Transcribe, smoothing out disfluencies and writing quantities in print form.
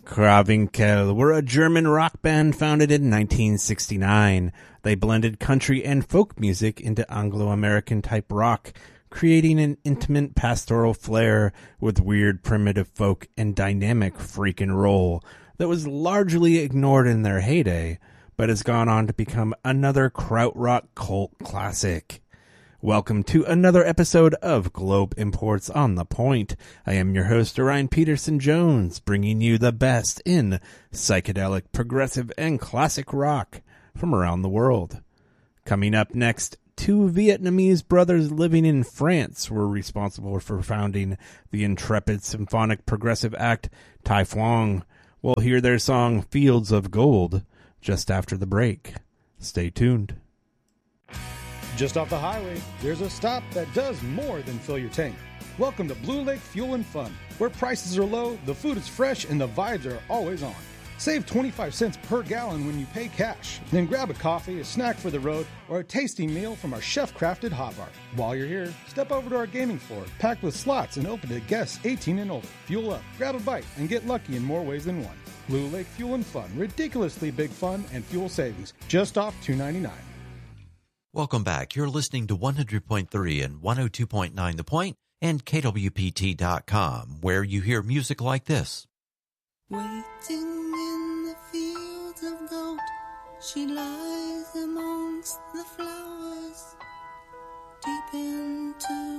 Krawinkel were a German rock band founded in 1969. They blended country and folk music into Anglo-American type rock, creating an intimate pastoral flair with weird primitive folk and dynamic freak and roll that was largely ignored in their heyday, but has gone on to become another krautrock cult classic. Welcome to another episode of Globe Imports on the Point. I am your host, Orion Peterson-Jones, bringing you the best in psychedelic, progressive, and classic rock from around the world. Coming up next, two Vietnamese brothers living in France were responsible for founding the intrepid symphonic progressive act Tai Phuong. We'll hear their song Fields of Gold just after the break. Stay tuned. Just off the highway, there's a stop that does more than fill your tank. Welcome to Blue Lake Fuel and Fun, where prices are low, the food is fresh, and the vibes are always on. Save 25 cents per gallon when you pay cash. Then grab a coffee, a snack for the road, or a tasty meal from our chef-crafted hot bar. While you're here, step over to our gaming floor, packed with slots and open to guests 18 and older. Fuel up, grab a bite, and get lucky in more ways than one. Blue Lake Fuel and Fun, ridiculously big fun and fuel savings, just off $2.99. Welcome back. You're listening to 100.3 and 102.9 The Point and KWPT.com, where you hear music like this. Waiting in the fields of gold, she lies amongst the flowers, deep into